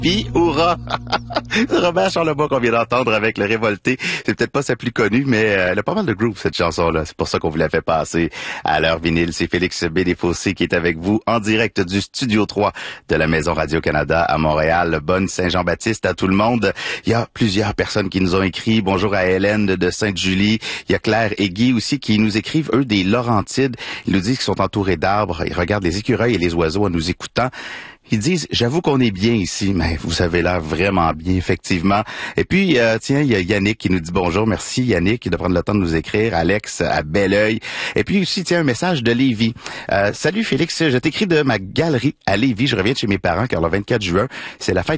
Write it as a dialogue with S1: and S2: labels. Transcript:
S1: Puis, hurrah! C'est Robert Charlebois qu'on vient d'entendre avec Le Révolté. C'est peut-être pas sa plus connue, mais elle a pas mal de groove, cette chanson-là. C'est pour ça qu'on vous la fait passer à l'heure vinyle. C'est Félix Bédéfossé qui est avec vous en direct du Studio 3 de la Maison Radio-Canada à Montréal. Bonne Saint-Jean-Baptiste à tout le monde. Il y a plusieurs personnes qui nous ont écrit. Bonjour à Hélène de Sainte-Julie. Il y a Claire et Guy aussi qui nous écrivent, eux, des Laurentides. Ils nous disent qu'ils sont entourés d'arbres. Ils regardent les écureuils et les oiseaux en nous écoutant. Ils disent, j'avoue qu'on est bien ici, mais vous avez l'air vraiment bien, effectivement. Et puis, tiens, il y a Yannick qui nous dit bonjour. Merci Yannick de prendre le temps de nous écrire. Alex à Belleuil. Et puis aussi, tiens, un message de Lévis. Salut Félix, je t'écris de ma galerie à Lévis. Je reviens de chez mes parents car le 24 juin, c'est la fête